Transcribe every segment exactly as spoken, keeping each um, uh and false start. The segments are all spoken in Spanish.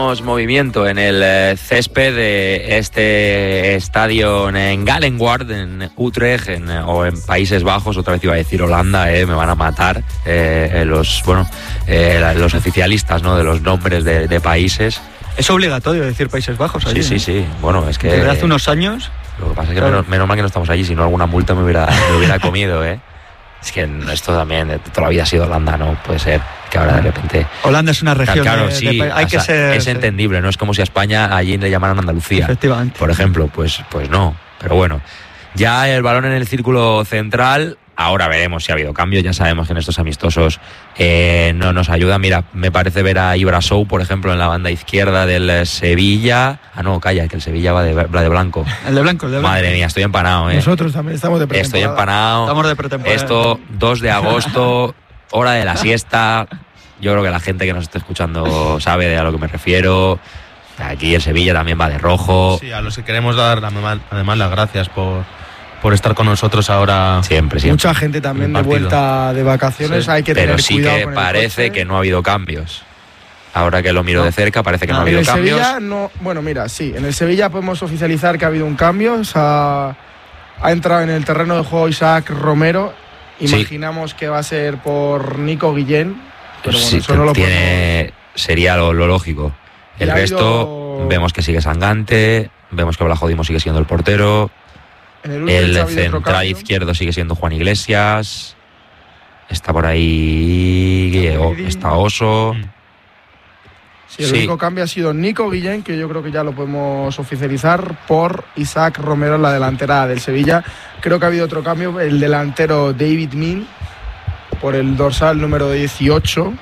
tenemos movimiento en el eh, césped de este estadio en Gallenwaard, en Utrecht, en, o en Países Bajos. Otra vez iba a decir Holanda, eh, me van a matar eh, los, bueno, eh, los oficialistas, ¿no?, de los nombres de, de países. Es obligatorio decir Países Bajos allí, Sí, sí, ¿no? sí. Bueno, es que... Desde hace unos años... Lo que pasa es que claro. menos, menos mal que no estamos allí, si no alguna multa me hubiera, me hubiera comido, ¿eh? Es que esto también, de toda la vida ha sido Holanda, ¿no? Puede ser que ahora de repente... Holanda es una región Claro, de, sí, de, hay o que sea, ser... es entendible, no es como si a España allí le llamaran Andalucía. Efectivamente. Por ejemplo, pues, pues no, pero bueno. Ya el balón en el círculo central, ahora veremos si ha habido cambio. Ya sabemos que en estos amistosos eh, no nos ayuda. Mira, me parece ver a Ibra Sow, por ejemplo, en la banda izquierda del Sevilla. Ah, no, calla, que el Sevilla va de, va de blanco. El de blanco, el de blanco. Madre mía, estoy empanado, ¿eh? Nosotros también estamos de pretemporada. Estoy empanado. Estamos de pretemporada. Esto, dos de agosto, hora de la siesta. Yo creo que la gente que nos está escuchando sabe de a lo que me refiero. Aquí el Sevilla también va de rojo. Sí, a los que queremos dar además las gracias por, por estar con nosotros ahora. Siempre, siempre. Mucha gente también de vuelta de vacaciones, Sí. hay que Pero tener sí cuidado que con el parece coche. que no ha habido cambios. Ahora que lo miro No. de cerca, parece que no, No, ha En habido el cambios. Sevilla, no, bueno, mira, sí, en el Sevilla podemos oficializar que ha habido un cambio. O sea, ha entrado en el terreno de juego Isaac Romero. Sí. Imaginamos que va a ser por Nico Guillén. Pero bueno, Sí, eso no lo tiene, sería lo, lo lógico. El Y ha resto, habido- vemos que sigue Sangante, vemos que Blajodimo sigue siendo el portero, En el, Utrecht el ha habido otro central cambio. izquierdo sigue siendo Juan Iglesias, está por ahí, Está o- Guidi. está Oso. Mm. Sí, el Sí. único cambio ha sido Nico Guillén, que yo creo que ya lo podemos oficializar, por Isaac Romero en la delantera del Sevilla. Creo que ha habido otro cambio, el delantero David Min, por el dorsal número dieciocho.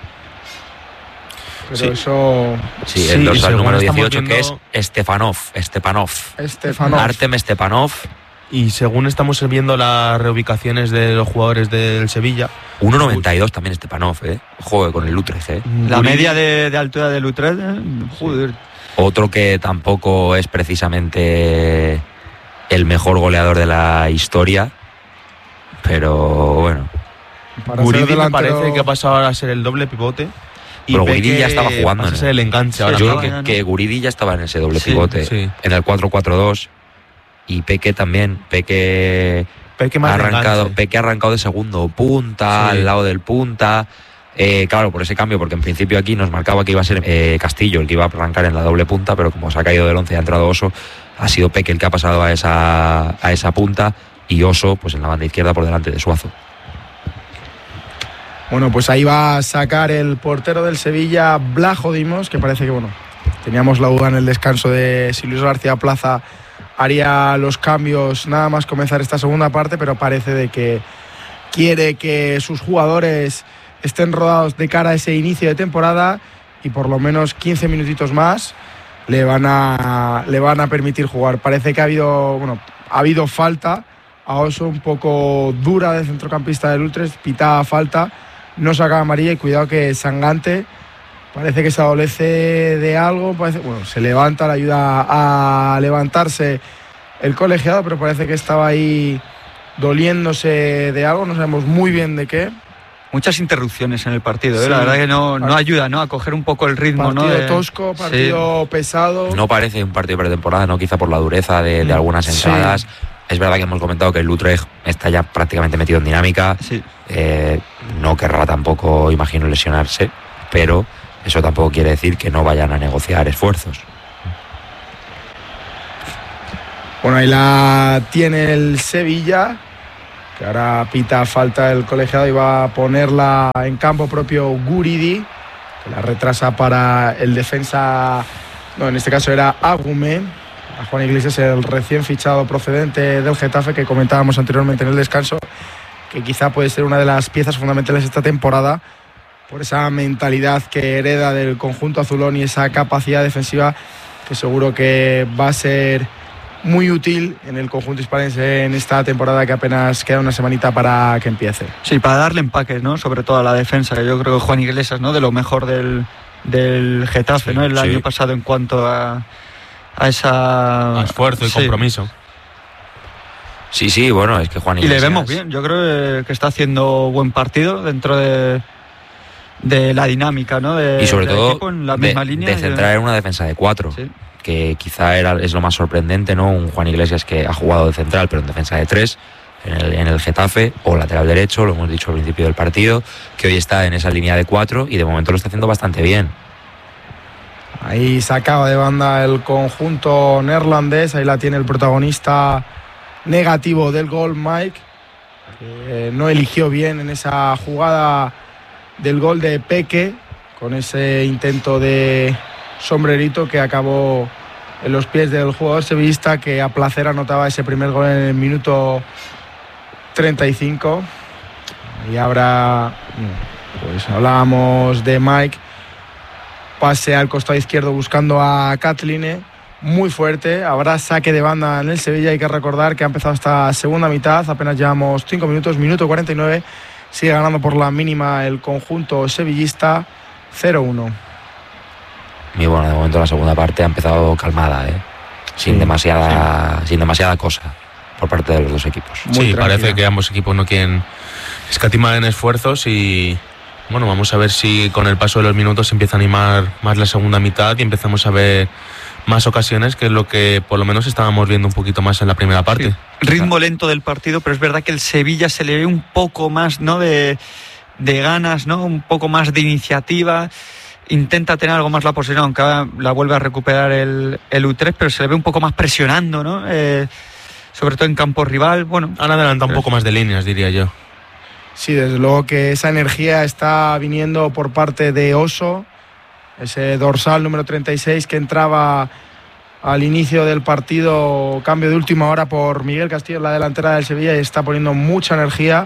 Pero Sí. eso, Sí, Sí, el y dorsal según número estamos dieciocho, que es viendo- Stefanov, Stepanov, Estefanov. Artem Stepanov. Y según estamos viendo las reubicaciones de los jugadores del Sevilla, uno noventa y dos también Stepanov, ¿eh? Joder, con el Utrecht, ¿eh? La Guridi- media de, de altura del Utrecht, eh, joder. Otro que tampoco es precisamente el mejor goleador de la historia, pero bueno. Para Guridi ser me delantero- parece que ha pasado ahora a ser el doble pivote. Pero Guridi Peque ya estaba jugando pasa a en ser el- el enganche Sí, ahora. Yo estaba creo ya, que, ¿no? que Guridi ya estaba en ese doble Sí, pivote, sí. en el cuatro cuatro dos, y Peque también. Peque Peque ha más de arrancado, enganche. Peque ha arrancado de segundo punta, Sí. al lado del punta. Eh, claro, por ese cambio, porque en principio aquí nos marcaba que iba a ser eh, Castillo el que iba a arrancar en la doble punta, pero como se ha caído del once y ha entrado Oso, ha sido Peque el que ha pasado a esa, a esa punta, y Oso pues en la banda izquierda por delante de Suazo. Bueno, pues ahí va a sacar el portero del Sevilla, Blajodimos, que parece que, bueno, teníamos la duda en el descanso de si Luis García Plaza haría los cambios nada más comenzar esta segunda parte, pero parece de que quiere que sus jugadores estén rodados de cara a ese inicio de temporada y por lo menos quince minutitos más le van a, le van a permitir jugar. Parece que ha habido, bueno, ha habido falta a Oso un poco dura del centrocampista del Utrecht, pitaba falta, no saca amarilla y cuidado que Sangante parece que se adolece de algo, parece, bueno, se levanta, le ayuda a levantarse el colegiado, pero parece que estaba ahí doliéndose de algo, no sabemos muy bien de qué. Muchas interrupciones en el partido, ¿eh? Sí. La verdad que no, no ayuda, ¿no?, a coger un poco el ritmo, Partido ¿no? de- tosco, partido pesado. No parece un partido de pretemporada, no quizá por la dureza de, de algunas Sí. entradas. Es verdad que hemos comentado que el Utrecht está ya prácticamente metido en dinámica. Sí. Eh, no querrá tampoco, imagino, lesionarse, pero eso tampoco quiere decir que no vayan a negociar esfuerzos. Bueno, ahí la tiene el Sevilla, que ahora pita falta el colegiado y va a ponerla en campo propio Guridi, que la retrasa para el defensa, no, en este caso era Agume, a Juan Iglesias, el recién fichado procedente del Getafe que comentábamos anteriormente en el descanso, que quizá puede ser una de las piezas fundamentales esta temporada por esa mentalidad que hereda del conjunto azulón y esa capacidad defensiva que seguro que va a ser muy útil en el conjunto hispalense en esta temporada, que apenas queda una semanita para que empiece. Sí, para darle empaques, ¿no?, sobre todo a la defensa, que yo creo que Juan Iglesias, ¿no?, de lo mejor del, del Getafe, Sí, ¿no?, el sí. año pasado en cuanto a, a esa... A esfuerzo y Sí. compromiso. Sí, sí, bueno, es que Juan Y le Iglesias... vemos bien, yo creo que está haciendo buen partido dentro de, de la dinámica, ¿no? De, y sobre todo equipo en la misma de, línea, de centrar en una defensa de cuatro, sí. que quizá era, es lo más sorprendente, ¿no? Un Juan Iglesias que ha jugado de central, pero en defensa de tres, en el, en el Getafe, o lateral derecho, lo hemos dicho al principio del partido, que hoy está en esa línea de cuatro y de momento lo está haciendo bastante bien. Ahí sacaba de banda el conjunto neerlandés, ahí la tiene el protagonista negativo del gol, Mike, que no eligió bien en esa jugada del gol de Peque, con ese intento de sombrerito que acabó en los pies del jugador sevillista, que a placer anotaba ese primer gol en el minuto treinta y cinco. Y ahora, pues hablábamos de Mike, pase al costado izquierdo buscando a Kathleen, muy fuerte. Habrá saque de banda en el Sevilla. Hay que recordar que ha empezado esta segunda mitad, apenas llevamos cinco minutos, minuto cuarenta y nueve, sigue ganando por la mínima el conjunto sevillista, cero uno. Y bueno, de momento la segunda parte ha empezado calmada, ¿eh? sin, sí, demasiada, sí. sin demasiada cosa por parte de los dos equipos. Muy sí, tranquila. Parece que ambos equipos no quieren escatimar en esfuerzos y bueno, vamos a ver si con el paso de los minutos se empieza a animar más la segunda mitad y empezamos a ver más ocasiones, que es lo que por lo menos estábamos viendo un poquito más en la primera parte. Sí. Ritmo lento del partido, pero es verdad que el Sevilla se le ve un poco más, ¿no? de, de ganas, ¿no? Un poco más de iniciativa. Intenta tener algo más la posesión, aunque la vuelve a recuperar el, el Utrecht, pero se le ve un poco más presionando, ¿no? Eh, sobre todo en campo rival. Bueno, han adelantado un poco más de líneas, diría yo. Sí, desde luego que esa energía está viniendo por parte de Oso, ese dorsal número treinta y seis que entraba al inicio del partido, cambio de última hora por Miguel Castillo en la delantera del Sevilla, y está poniendo mucha energía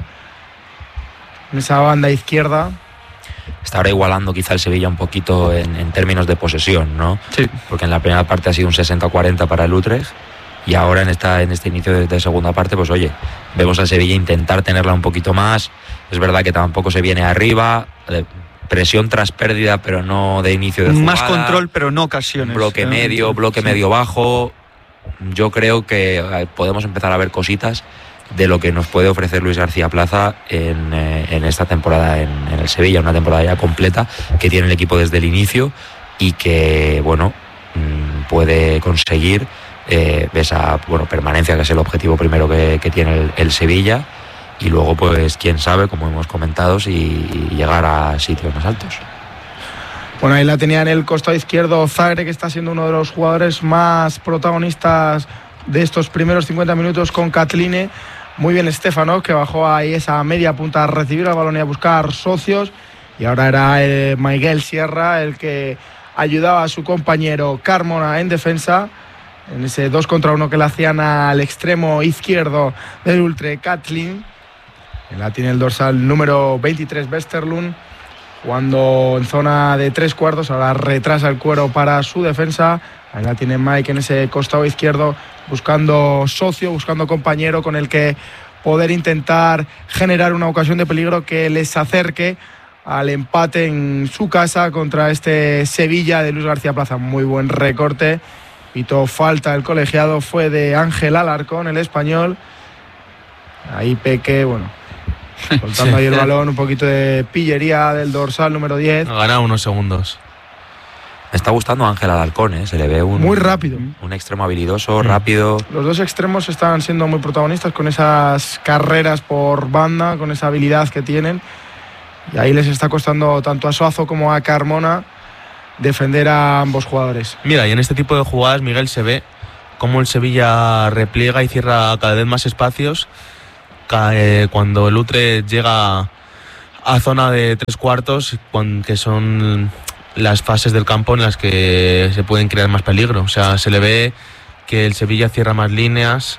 en esa banda izquierda. Está ahora igualando quizá el Sevilla un poquito en, en términos de posesión, ¿no? Sí. Porque en la primera parte ha sido un sesenta cuarenta para el Utrecht. Y ahora en esta en este inicio de, de segunda parte, pues oye, vemos al Sevilla intentar tenerla un poquito más. Es verdad que tampoco se viene arriba, de presión tras pérdida, pero no de inicio de jugada. Más control, pero no ocasiones. Bloque medio, bloque sí. medio bajo. Yo creo que podemos empezar a ver cositas de lo que nos puede ofrecer Luis García Plaza en, eh, en esta temporada en, en el Sevilla, una temporada ya completa que tiene el equipo desde el inicio y que, bueno, mmm, puede conseguir Eh, esa bueno, permanencia, que es el objetivo primero que, que tiene el, el Sevilla, y luego pues quién sabe, como hemos comentado, si llegar a sitios más altos. Bueno, ahí la tenía en el costado izquierdo Zagre, que está siendo uno de los jugadores más protagonistas de estos primeros cincuenta minutos con Kathleen. Muy bien Stefano, que bajó ahí esa media punta a recibir el balón y a buscar socios, y ahora era eh, Miguel Sierra el que ayudaba a su compañero Carmona en defensa, en ese dos contra uno que le hacían al extremo izquierdo del Utrecht, Kathleen. La tiene el dorsal número veintitrés, Westerlund, jugando en zona de tres cuartos. Ahora retrasa el cuero para su defensa. Ahí la tiene Mike en ese costado izquierdo, buscando socio, buscando compañero con el que poder intentar generar una ocasión de peligro que les acerque al empate en su casa contra este Sevilla de Luis García Plaza. Muy buen recorte. Pitó falta el colegiado, fue de Ángel Alarcón, el español. Ahí Peque, bueno, soltando ahí el balón, un poquito de pillería del dorsal número diez. Ha ganado unos segundos. Me está gustando Ángel Alarcón, ¿eh? Se le ve un, muy rápido. Un extremo habilidoso, mm. rápido. Los dos extremos están siendo muy protagonistas con esas carreras por banda, con esa habilidad que tienen. Y ahí les está costando tanto a Suazo como a Carmona defender a ambos jugadores. Mira, y en este tipo de jugadas, Miguel, se ve cómo el Sevilla repliega y cierra cada vez más espacios. Cuando el Utrecht llega a zona de tres cuartos, que son las fases del campo en las que se pueden crear más peligro. O sea, se le ve que el Sevilla cierra más líneas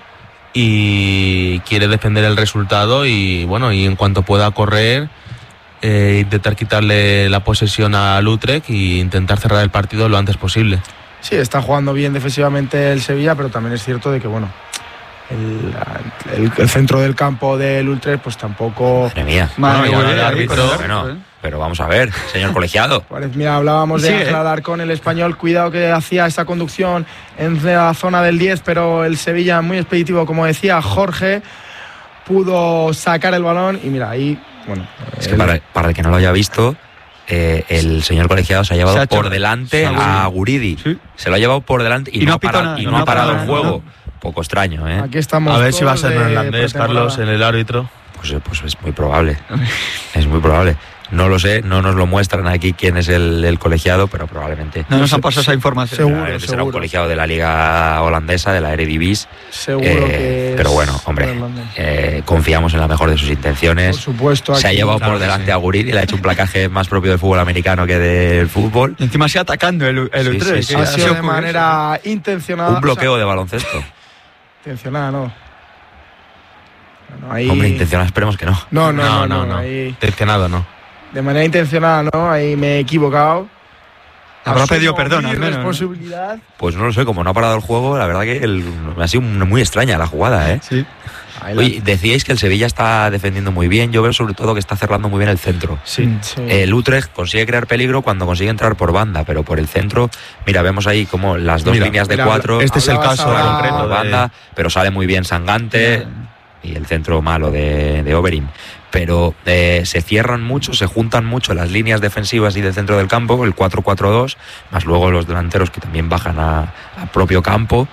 y quiere defender el resultado y, bueno, y en cuanto pueda correr, Eh, intentar quitarle la posesión al Utrecht e intentar cerrar el partido lo antes posible. Sí, está jugando bien defensivamente el Sevilla, pero también es cierto de que, bueno, el, el, el centro del campo del Utrecht pues tampoco... Madre mía. Madre no, mía, el árbitro, bueno, pero vamos a ver, señor colegiado. Pues mira, hablábamos de sí, Ángel Alarcón, el español, cuidado que hacía esa conducción en la zona del diez, pero el Sevilla muy expeditivo, como decía Jorge, pudo sacar el balón y mira, ahí... Bueno, es que para, para el que no lo haya visto, eh, el señor colegiado se ha llevado se ha hecho, por delante a Guridi. Sí. Se lo ha llevado por delante y, Y no, no ha parado, nada, y no no ha ha parado parado el nada, juego. Poco extraño, ¿eh? Aquí estamos. A ver si va a ser todos de neerlandés, Carlos, en el árbitro. Pues, pues es muy probable. Es muy probable. No lo sé, no nos lo muestran aquí quién es el, el colegiado, pero probablemente. No nos han pasado esa información. Seguro, probablemente será un seguro. colegiado de la liga holandesa, de la Eredivisie. Seguro Eh, que es pero bueno, hombre, neerlandés. eh, confiamos en la mejor de sus intenciones. Por supuesto. Se ha aquí- llevado claro por que delante sí. a Guridi, le ha hecho un placaje más propio del fútbol americano que del fútbol. Y encima sigue atacando el, el Sí, Utrecht. sí, que sí. Ha sido de curioso. manera intencionada. Un o bloqueo sea, de baloncesto. intencionada, no. Bueno, ahí- Hombre, intencionado, esperemos que no. No, no, no, no, no. no, no. ahí- Intencionado, no. de manera intencionada, ¿no? Ahí me he equivocado. Habrá Asumo pedido perdón, mi al menos, ¿no? responsabilidad. Pues no lo sé, como no ha parado el juego, la verdad que el- ha sido muy extraña la jugada, ¿eh? Sí. Ahí la- Oye, decíais que el Sevilla está defendiendo muy bien. Yo veo sobre todo que está cerrando muy bien el centro. Sí. Sí. El Utrecht consigue crear peligro cuando consigue entrar por banda, pero por el centro, mira, vemos ahí como las dos Mira, líneas de mira, cuatro Este es el Hablabas caso ahora- concreto por de- banda, pero sale muy bien Sangante y el centro malo de, de Oberyn. Pero eh, se cierran mucho, se juntan mucho las líneas defensivas y del centro del campo, el cuatro cuatro dos, más luego los delanteros que también bajan a, a propio campo,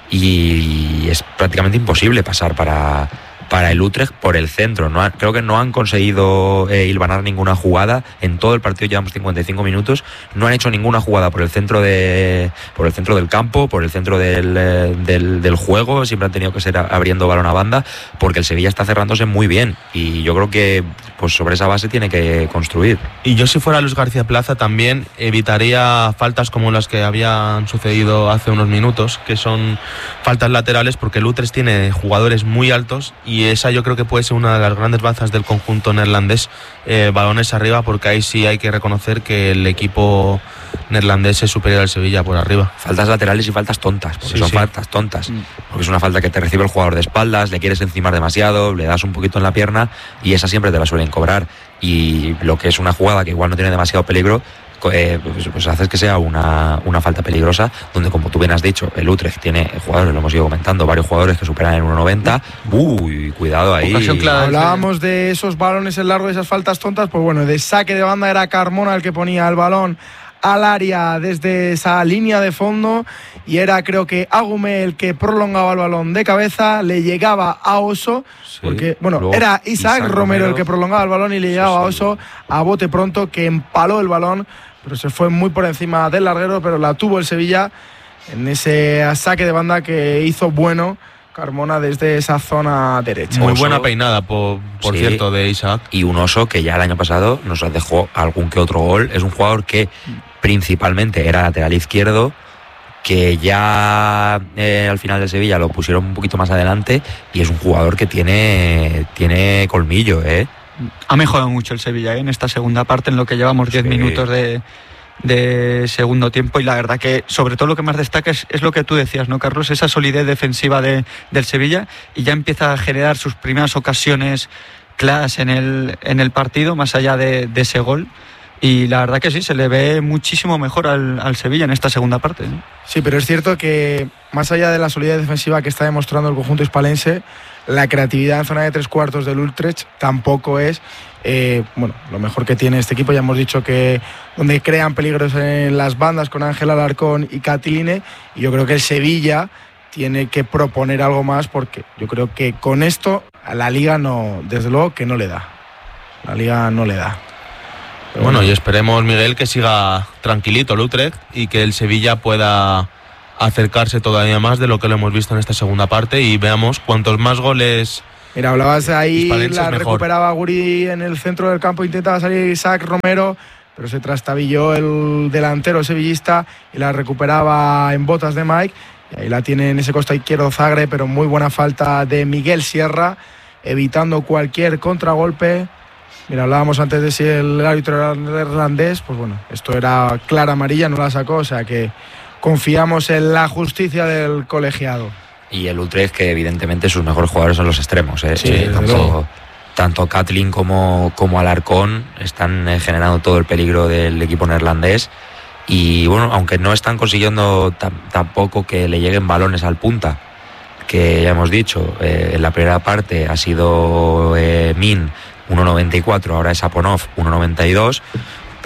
y es prácticamente imposible pasar para, para el Utrecht por el centro. No han- creo que no han conseguido eh, hilvanar ninguna jugada en todo el partido. Llevamos cincuenta y cinco minutos, no han hecho ninguna jugada por el centro de por el centro del campo, por el centro del, eh, del, del juego. Siempre han tenido que ser a- abriendo balón a banda, porque el Sevilla está cerrándose muy bien, y yo creo que pues sobre esa base tiene que construir. Y yo, si fuera Luis García Plaza, también evitaría faltas como las que habían sucedido hace unos minutos, que son faltas laterales, porque el Utrecht tiene jugadores muy altos y esa yo creo que puede ser una de las grandes bazas del conjunto neerlandés, eh, balones arriba, porque ahí sí hay que reconocer que el equipo neerlandés es superior al Sevilla por arriba. Faltas laterales y faltas tontas, porque Sí, son sí. faltas tontas. Mm. Porque es una falta que te recibe el jugador de espaldas, le quieres encimar demasiado, le das un poquito en la pierna y esa siempre te la suelen cobrar. Y lo que es una jugada que igual no tiene demasiado peligro, co- eh, pues, pues haces que sea una, una falta peligrosa, donde, como tú bien has dicho, el Utrecht tiene jugadores, lo hemos ido comentando, varios jugadores que superan el uno noventa. Uy, cuidado ahí. Ocasión clara. Hablábamos de esos balones en largo, de esas faltas tontas. Pues bueno, de saque de banda era Carmona el que ponía el balón al área desde esa línea de fondo, y era, creo que, Agume el que prolongaba el balón de cabeza, le llegaba a Oso, Sí. porque, bueno, Luego, era Isaac, Isaac Romero, Romero el que prolongaba el balón y le llegaba Sí, a sí. Oso a bote pronto, que empaló el balón, pero se fue muy por encima del larguero, pero la tuvo el Sevilla en ese saque de banda que hizo bueno Carmona desde esa zona derecha. Muy Oso. buena peinada, por, por Sí. cierto, de Isaac. Y un Oso que ya el año pasado nos dejó algún que otro gol. Es un jugador que principalmente era lateral izquierdo, que ya eh, al final del Sevilla lo pusieron un poquito más adelante, y es un jugador que tiene, tiene colmillo, ¿eh? Ha mejorado mucho el Sevilla, ¿eh? En esta segunda parte, en lo que llevamos diez Sí. minutos de, de segundo tiempo, y la verdad que sobre todo lo que más destaca es, es lo que tú decías, ¿no, Carlos? Esa solidez defensiva de, del Sevilla, y ya empieza a generar sus primeras ocasiones claras en el, en el partido, más allá de, de ese gol. Y la verdad que sí, se le ve muchísimo mejor al, al Sevilla en esta segunda parte, ¿no? Sí, pero es cierto que más allá de la solidez defensiva que está demostrando el conjunto hispalense, la creatividad en zona de tres cuartos del Utrecht tampoco es eh, bueno, lo mejor que tiene este equipo. Ya hemos dicho que donde crean peligros en las bandas con Ángel Alarcón y Catiline, y yo creo que el Sevilla tiene que proponer algo más, porque yo creo que con esto a la Liga no, desde luego que no le da. La Liga no le da. Pero Bueno, y esperemos, Miguel, que siga tranquilito el Utrecht y que el Sevilla pueda acercarse todavía más de lo que lo hemos visto en esta segunda parte, y veamos cuantos más goles. Mira, hablabas ahí, Hispalenses la mejor. recuperaba Guri en el centro del campo, intentaba salir Isaac Romero, pero se trastabilló el delantero sevillista y la recuperaba en botas de Mike, y ahí la tiene en ese costado izquierdo Zagre, pero muy buena falta de Miguel Sierra, evitando cualquier contragolpe. Mira, hablábamos antes de si el árbitro era irlandés, pues bueno, esto era clara amarilla, no la sacó, o sea que confiamos en la justicia del colegiado. Y el Utrecht, que evidentemente sus mejores jugadores son los extremos, ¿eh? Sí, Eh, desde tanto, luego. tanto Katlin como, como Alarcón están eh, generando todo el peligro del equipo neerlandés. Y bueno, aunque no están consiguiendo tam- tampoco que le lleguen balones al punta, que ya hemos dicho, eh, en la primera parte ha sido eh, Min uno noventa y cuatro, ahora es Aponov uno noventa y dos,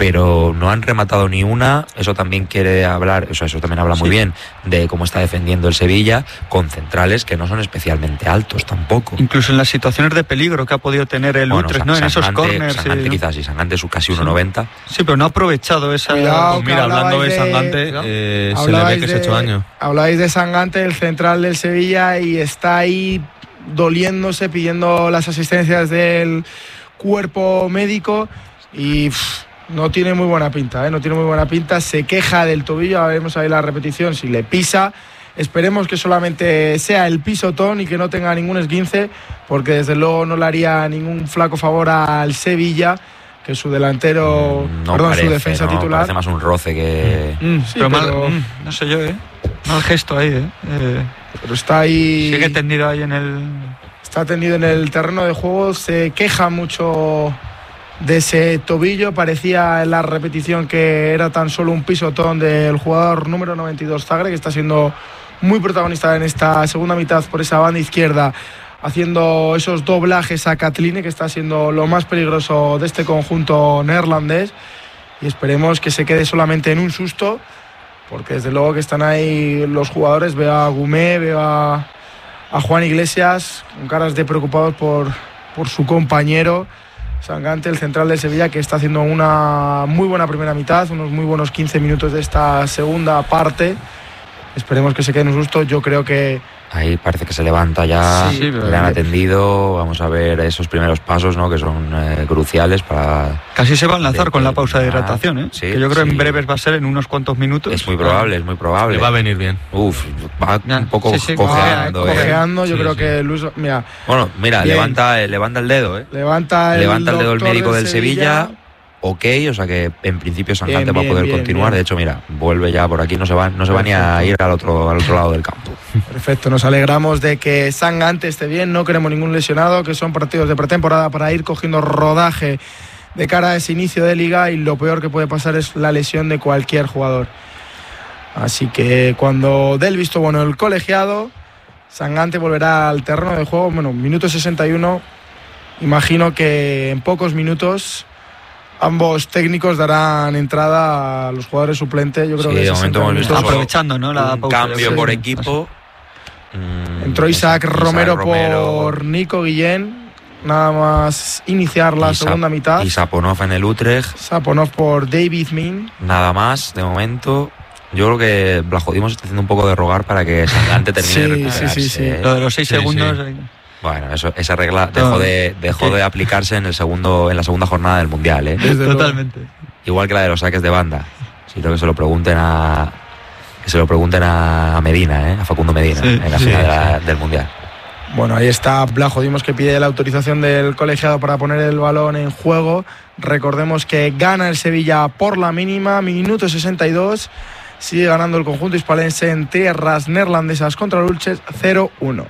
pero no han rematado ni una. Eso también quiere hablar, eso, eso también habla muy Sí. bien de cómo está defendiendo el Sevilla, con centrales que no son especialmente altos tampoco. Incluso en las situaciones de peligro que ha podido tener el Bueno, Utrecht, San- ¿no? En esos Sangante- corners. Sangante sí. quizás, y Sangante es casi Sí. uno noventa. Sí, pero no ha aprovechado esa. Cuidado. Pues mira, que hablando de hablabais de- Sangante, ¿no? eh, se le ve Hablabais que se de- ha hecho daño. Hablabais de Sangante, el central del Sevilla, y está ahí doliéndose, pidiendo las asistencias del cuerpo médico y pff, no tiene muy buena pinta, ¿eh? No tiene muy buena pinta, se queja del tobillo, a ver, veremos ahí la repetición, si le pisa. Esperemos que solamente sea el pisotón y que no tenga ningún esguince, porque desde luego no le haría ningún flaco favor al Sevilla, que su delantero, Mm, no perdón, parece, su defensa no, titular. parece más un roce que... Mm, Sí, pero mal- pero- mm, no sé yo, ¿eh? Mal gesto ahí, ¿eh? eh Pero está ahí. sigue tendido ahí en el. Está tendido en el terreno de juego, se queja mucho de ese tobillo. Parecía en la repetición que era tan solo un pisotón del jugador número noventa y dos, Zagre, que está siendo muy protagonista en esta segunda mitad por esa banda izquierda, haciendo esos doblajes a Katline, que está siendo lo más peligroso de este conjunto neerlandés. Y esperemos que se quede solamente en un susto, porque desde luego que están ahí los jugadores. Veo a Gumé, veo a, a Juan Iglesias con caras de preocupados por, por su compañero Sangante, el central de Sevilla, que está haciendo una muy buena primera mitad, unos muy buenos quince minutos de esta segunda parte. Esperemos que se quede en un susto. Yo creo que Ahí parece que se levanta ya, Sí, pero- le han atendido. Vamos a ver esos primeros pasos, ¿no? Que son eh, cruciales para... Casi se va a enlazar De- con la pausa de ah, hidratación, ¿eh? sí, que yo creo sí. en breves va a ser en unos cuantos minutos. Es muy probable, es muy probable. Le va a venir bien. Uf, va Ya, un poco sí, sí, cojeando. va eh. cojeando. Yo Sí, creo sí. que Luis, mira, Bueno, mira, Bien. levanta, eh, levanta el dedo, ¿eh? levanta el, Levanta el dedo el doctor médico del Sevilla. Ok, o sea que en principio Sangante Bien, va a bien, poder bien, continuar. bien. De hecho, mira, vuelve ya por aquí, no se va, no se va ni a Perfecto. ir al otro, al otro lado del campo. Perfecto, nos alegramos de que Sangante esté bien, no queremos ningún lesionado, que son partidos de pretemporada para ir cogiendo rodaje de cara a ese inicio de liga, y lo peor que puede pasar es la lesión de cualquier jugador. Así que cuando dé el visto bueno el colegiado, Sangante volverá al terreno de juego. Bueno, minuto sesenta y uno, imagino que en pocos minutos ambos técnicos darán entrada a los jugadores suplentes. Yo creo Sí, que de sesenta momento hemos visto minutos. Aprovechando, ¿no? La Un pausa. cambio sí. por equipo. Mm, Entró Isaac Isaac Romero, Romero por Nico Guillén, nada más iniciar la y Sa- segunda mitad. Y Saponov en el Utrecht. Saponov por David Min. Nada más, de momento. Yo creo que Blajodimos está haciendo un poco de rogar para que Sangante termine Sí, de sí, recuperarse, sí, sí. ¿eh? Lo de los seis Sí, segundos. sí. ahí. Bueno, eso, esa regla dejó, No, de, dejó que- de aplicarse en el segundo, en la segunda jornada del Mundial, ¿eh? Desde luego. Totalmente. Igual que la de los saques de banda. Si creo que se lo pregunten a que se lo pregunten a Medina, ¿eh? A Facundo Medina, Sí, en la sí, final de la- del Mundial. Bueno, ahí está Blajodimos, que pide la autorización del colegiado para poner el balón en juego. Recordemos que gana el Sevilla por la mínima, minuto sesenta y dos. Sigue ganando el conjunto hispalense en tierras neerlandesas contra el Ulches cero uno.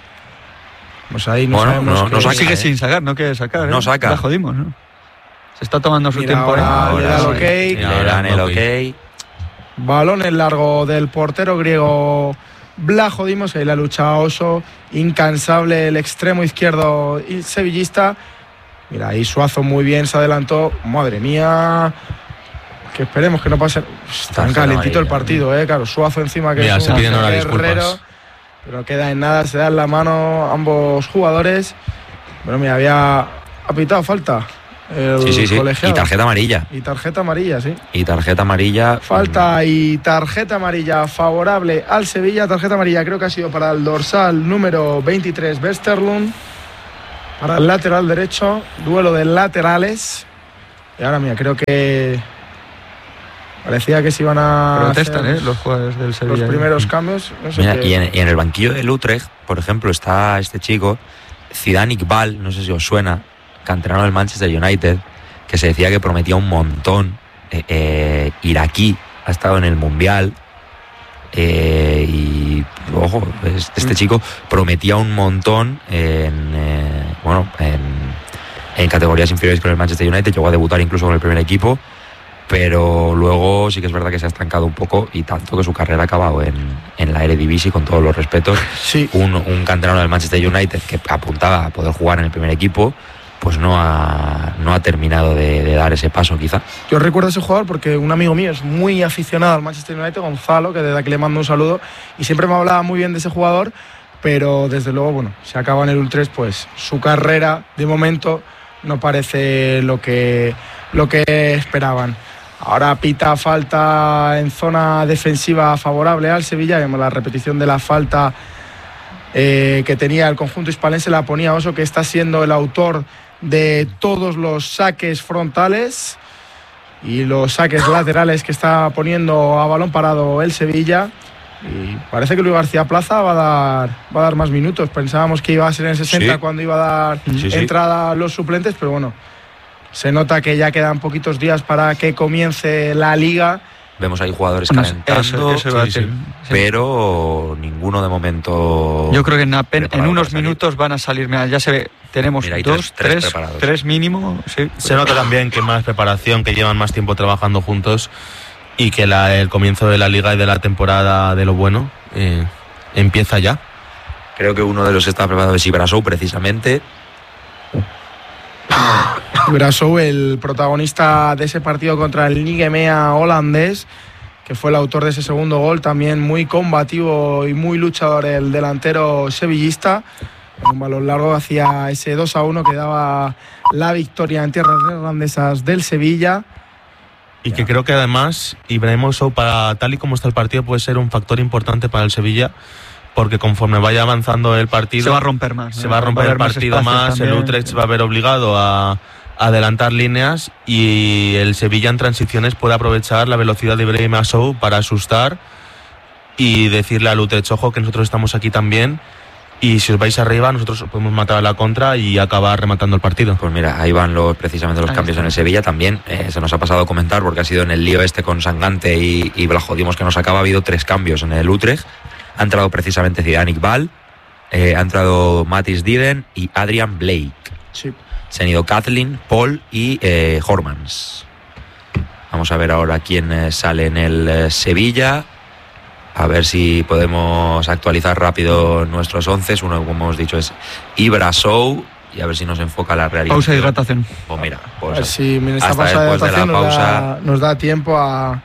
Pues ahí no Bueno, sabemos no- qué- no saca, Sigue ¿eh? sin sacar, no quiere sacar. No ¿eh? saca. La jodimos, ¿no? Se está tomando su Mira, tiempo. ¿eh? ahora le da el sí. ok. Y Le ahora dan el ok. ok. Balón en largo del portero griego Blajodimos, ahí la lucha Oso, incansable el extremo izquierdo y sevillista. Mira, ahí Suazo muy bien, se adelantó. Madre mía, que esperemos que no pase. Está tan Tarjeta calentito el amarilla, partido, eh, claro. Suazo encima, que Mira, es se un piden ahora guerrero, disculpas. pero queda en nada, se dan la mano ambos jugadores. Bueno, mira, había ha pitado falta el Sí, sí, sí. colegiado. Y tarjeta amarilla. Y tarjeta amarilla, sí. Y tarjeta amarilla. Falta y tarjeta amarilla favorable al Sevilla. Tarjeta amarilla creo que ha sido para el dorsal número veintitrés, Westerlund. Para el lateral derecho, duelo de laterales. Y ahora mira, creo que parecía que se iban a Protestan, hacer ¿eh? Los jugadores del los Sevilla. primeros cambios. No sé Mira, qué- y, en, y en el banquillo del Utrecht, por ejemplo, está este chico, Zidane Iqbal, no sé si os suena, canterano del Manchester United, que se decía que prometía un montón. Eh, eh, iraquí, ha estado en el Mundial. eh, y ojo, es- este chico prometía un montón en, eh, bueno, en, en categorías inferiores con el Manchester United. Llegó a debutar incluso con el primer equipo, pero luego sí que es verdad que se ha estancado un poco, y tanto que su carrera ha acabado en, en la Eredivisie, con todos los respetos. Sí, Un, un canterano del Manchester United que apuntaba a poder jugar en el primer equipo, pues no ha, no ha terminado de, de dar ese paso quizá. Yo recuerdo a ese jugador porque un amigo mío es muy aficionado al Manchester United, Gonzalo, que desde aquí le mando un saludo, y siempre me hablaba muy bien de ese jugador, pero desde luego, bueno, se acaba en el Utrecht, pues su carrera de momento no parece lo que, lo que esperaban. Ahora pita falta en zona defensiva favorable al Sevilla. Vemos la repetición de la falta eh, que tenía el conjunto hispalense, la ponía Oso, que está siendo el autor de todos los saques frontales y los saques laterales que está poniendo a balón parado el Sevilla. Y parece que Luis García Plaza va a dar, va a dar más minutos. Pensábamos que iba a ser en sesenta, sí, cuando iba a dar sí, entrada a los suplentes, pero bueno, se nota que ya quedan poquitos días para que comience la liga. Vemos ahí jugadores calentando, eso, eso sí, sí, pero ninguno de momento. Yo creo que en, apen, en unos minutos van a salir. Mira, ya se ve, tenemos Mira, dos, tres, tres, tres mínimo. Sí. Se nota también que más preparación, que llevan más tiempo trabajando juntos y que la, el comienzo de la liga y de la temporada de lo bueno eh, empieza ya. Creo que uno de los que está preparado es Ibrasou, precisamente. Ibrasou, el protagonista de ese partido contra el Nigemea holandés, que fue el autor de ese segundo gol, también muy combativo y muy luchador el delantero sevillista. Un balón largo hacia ese dos a uno que daba la victoria en tierras neerlandesas del Sevilla. Y que creo que además Ibrahimovic, para tal y como está el partido, puede ser un factor importante para el Sevilla, porque conforme vaya avanzando el partido se va a romper más, se ¿no? va a romper va a el partido más, más el Utrecht sí. va a ver obligado a, a adelantar líneas y el Sevilla en transiciones puede aprovechar la velocidad de Ibrahimovic para asustar y decirle al Utrecht, ojo que nosotros estamos aquí también. Y si os vais arriba, nosotros podemos matar a la contra y acabar rematando el partido. Pues mira, ahí van los, precisamente los ahí cambios está. En el Sevilla también. Eh, se nos ha pasado a comentar porque ha sido en el lío este con Sangante y, y Blajodimos que nos acaba. Ha habido tres cambios en el Utrecht. Ha entrado precisamente Zidane Iqbal, eh, ha entrado Mathis Diden y Adrian Blake. Sí. Se han ido Kathleen, Paul y eh, Hormans. Vamos a ver ahora quién eh, sale en el eh, Sevilla. A ver si podemos actualizar rápido nuestros once. Uno, como hemos dicho, es Ibrasou. Y a ver si nos enfoca la realidad. Pausa de hidratación. Pues mira, pues a ver si esta hasta pausa después de, de la nos pausa da, nos da tiempo a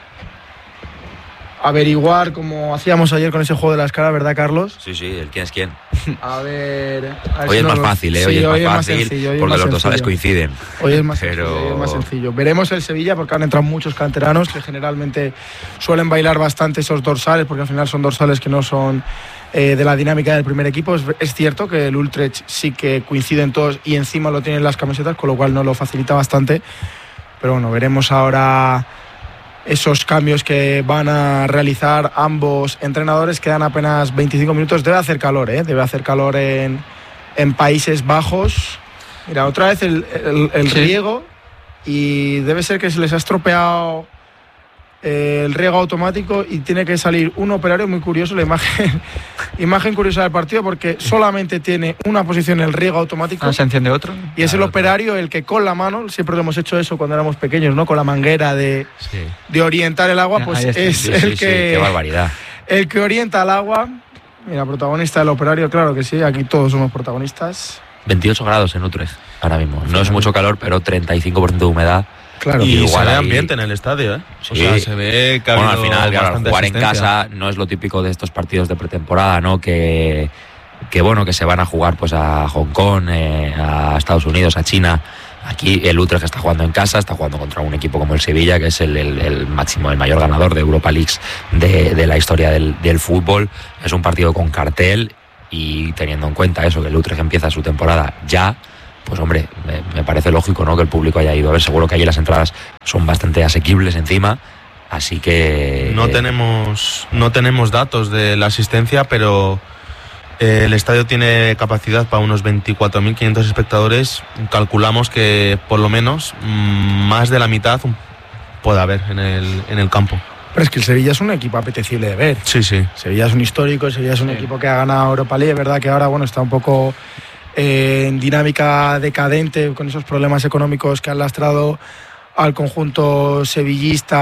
averiguar, como hacíamos ayer con ese juego de la escala, ¿verdad, Carlos? Sí, sí, el quién es quién. A ver... A ver hoy si es más nos... fácil, ¿eh? Sí, hoy es hoy más es fácil más sencillo, porque más los dos sales coinciden. Hoy es más, Pero... sencillo, hoy es más sencillo. Veremos el Sevilla porque han entrado muchos canteranos que generalmente suelen bailar bastante esos dorsales, porque al final son dorsales que no son eh, de la dinámica del primer equipo. Es, es cierto que el Utrecht sí que coinciden todos y encima lo tienen las camisetas, con lo cual nos lo facilita bastante. Pero bueno, veremos ahora esos cambios que van a realizar ambos entrenadores. Quedan apenas veinticinco minutos. Debe hacer calor, ¿eh? Debe hacer calor en, en Países Bajos. Mira, otra vez el, el, el sí. riego, y debe ser que se les ha estropeado eh, el riego automático y tiene que salir un operario. Muy curioso la imagen, imagen curiosa del partido, porque solamente tiene una posición el riego automático. Ah, se enciende otro. Y es el operario el que con la mano, siempre lo hemos hecho eso cuando éramos pequeños, ¿no? Con la manguera de, sí. de orientar el agua, pues es sí, el sí, que... Sí, qué barbaridad. El que orienta el agua. Mira, protagonista del operario, claro que sí, aquí todos somos protagonistas. veintiocho grados en Utrecht ahora mismo. No es mucho calor, pero treinta y cinco por ciento de humedad. Claro. Y igual se ve ambiente en el estadio, ¿eh? Sí. O sea, se ve que ha bueno, habido al final, claro, jugar en asistencia. casa no es lo típico de estos partidos de pretemporada, ¿no? Que, que bueno, que se van a jugar pues a Hong Kong, eh, a Estados Unidos, a China. Aquí el Utrecht está jugando en casa, está jugando contra un equipo como el Sevilla, que es el, el, el máximo, el mayor ganador de Europa Leagues de, de la historia del, del fútbol. Es un partido con cartel y teniendo en cuenta eso, que el Utrecht empieza su temporada ya, pues hombre, me, me parece lógico, ¿no?, que el público haya ido a ver. Seguro que allí las entradas son bastante asequibles encima, así que... No, eh, tenemos, no tenemos datos de la asistencia, pero eh, el estadio tiene capacidad para unos veinticuatro mil quinientos espectadores. Calculamos que por lo menos mmm, más de la mitad puede haber en el, en el campo. Pero es que el Sevilla es un equipo apetecible de ver. Sí, sí. Sevilla es un histórico, Sevilla es un sí. equipo que ha ganado Europa League. Es verdad que ahora, bueno, está un poco eh, en dinámica decadente con esos problemas económicos que han lastrado al conjunto sevillista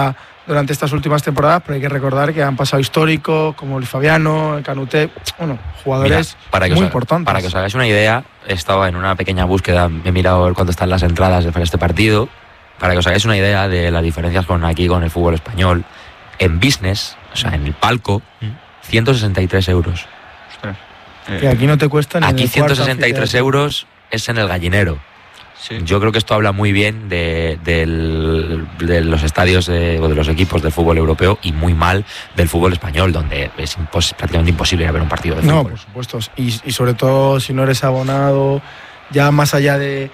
durante estas últimas temporadas, pero hay que recordar que han pasado históricos como el Fabiano, el Canuté, bueno, jugadores Mira, para que muy os, importantes. Para que os hagáis una idea, he estado en una pequeña búsqueda, he mirado a ver cuánto están las entradas para este partido, para que os hagáis una idea de las diferencias con aquí con el fútbol español. En business, o sea, en el palco, ciento sesenta y tres euros. Ostras. Que aquí no te cuesta ni Aquí el cuarto ciento sesenta y tres anfiteatro. euros es en el Gallinero. Sí. Yo creo que esto habla muy bien de, del- de los estadios de, o de los equipos del fútbol europeo y muy mal del fútbol español, donde es impos- prácticamente imposible ir a ver un partido de No, fútbol. por supuesto. Y, y sobre todo si no eres abonado, ya más allá de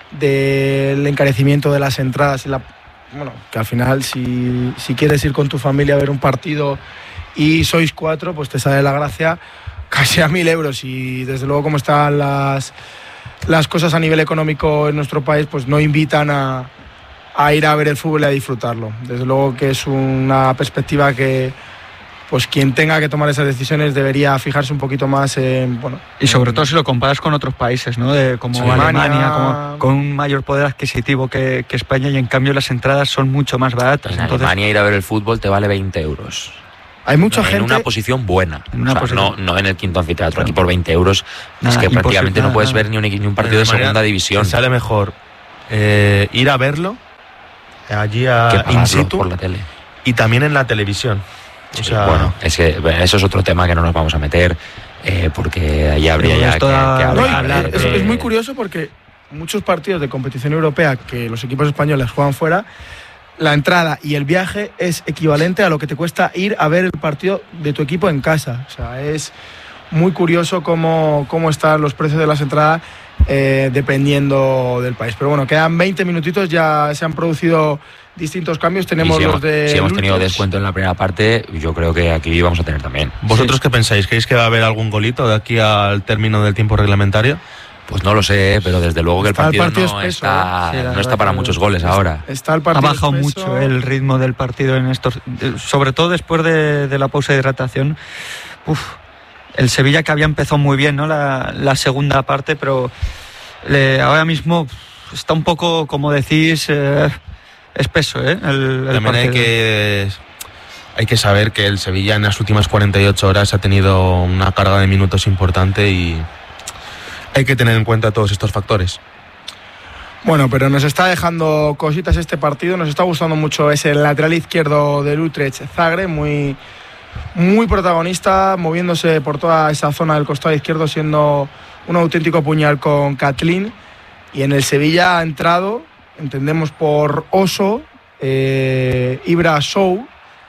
del encarecimiento de las entradas y la, bueno, que al final si, si quieres ir con tu familia a ver un partido y sois cuatro, pues te sale la gracia casi a mil euros. Y desde luego como están las, las cosas a nivel económico en nuestro país, pues no invitan a, a ir a ver el fútbol y a disfrutarlo. Desde luego que es una perspectiva que pues quien tenga que tomar esas decisiones debería fijarse un poquito más en, bueno, Y sobre todo si lo comparas con otros países, ¿no? De, como Sí. Alemania, Alemania. como, con un mayor poder adquisitivo que, que España, y en cambio las entradas son mucho más baratas. En Entonces, Alemania ir a ver el fútbol te vale veinte euros. hay mucha en gente. una posición buena. En una O sea, posición- no, no en el quinto anfiteatro. Claro. Aquí por veinte euros Nada, es que imposible, prácticamente nada, no puedes nada. ver ni un, ni un partido de Alemania segunda división. Sale mejor eh, ir a verlo allí a, que in pagarlo situ por la tele. y también en la televisión. O Sí, sea, bueno, es que eso es otro tema que no nos vamos a meter, eh, porque ahí habría Pero ya esto que, da- que No, y hablar. es, de- es muy curioso porque muchos partidos de competición europea que los equipos españoles juegan fuera, la entrada y el viaje es equivalente a lo que te cuesta ir a ver el partido de tu equipo en casa. O sea, es muy curioso cómo, cómo están los precios de las entradas eh, dependiendo del país. Pero bueno, quedan veinte minutitos, ya se han producido distintos cambios. Y Tenemos si los hemos, de si hemos tenido Lutz. descuento en la primera parte, yo creo que aquí vamos a tener también. ¿vosotros Sí. qué pensáis? ¿Creéis que va a haber algún golito de aquí al término del tiempo reglamentario? Pues no lo sé, pero desde luego que el Está el partido, partido no, espeso, está, ¿eh? Sí, la no verdad está para que- muchos goles ahora. Está el ha partido bajado espeso. mucho el ritmo del partido en estos, eh, sobre todo después de, de la pausa de hidratación. Uf, el Sevilla, que había empezado muy bien, ¿no? La, la segunda parte, pero le- ahora mismo está un poco, como decís, eh, espeso, ¿eh? El, el También hay partido. que, hay que saber que el Sevilla en las últimas cuarenta y ocho horas ha tenido una carga de minutos importante y hay que tener en cuenta todos estos factores. Bueno, pero nos está dejando cositas este partido. Nos está gustando mucho ese lateral izquierdo del Utrecht, Zagreb, muy, muy protagonista, moviéndose por toda esa zona del costado izquierdo, siendo un auténtico puñal con Katlin. Y en el Sevilla ha entrado, entendemos por Oso, eh, Ibra Sow,